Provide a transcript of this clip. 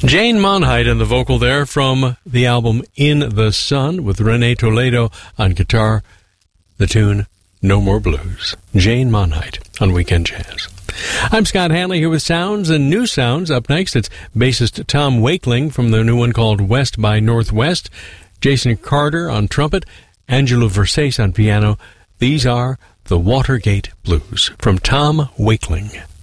Jane Monheit and the vocal there from the album In the Sun with Renee Toledo on guitar. The tune No More Blues. Jane Monheit on Weekend Jazz. I'm Scott Hanley here with Sounds and New Sounds. Up next, it's bassist Tom Wakeling from the new one called West by Northwest. Jason Carter on trumpet. Angelo Versace on piano. These are the Watergate Blues from Tom Wakeling.